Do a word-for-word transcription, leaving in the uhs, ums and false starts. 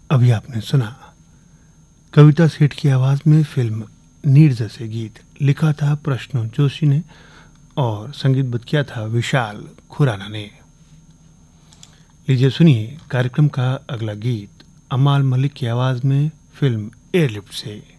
अभी आपने सुना कविता सेठ की आवाज में फिल्म नीरजा से गीत। लिखा था प्रश्नों जोशी ने और संगीतबद्ध किया था विशाल खुराना ने। लीजिए सुनिए कार्यक्रम का अगला गीत अमाल मलिक की आवाज में फिल्म एयरलिफ्ट से।